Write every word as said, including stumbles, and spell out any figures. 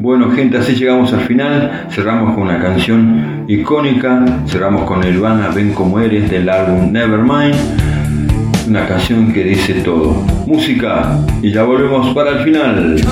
Bueno, gente, así llegamos al final. Cerramos con una canción icónica. Cerramos con Nirvana, Ven Como Eres, del álbum Nevermind. Una canción que dice todo. Música y ya volvemos para el final.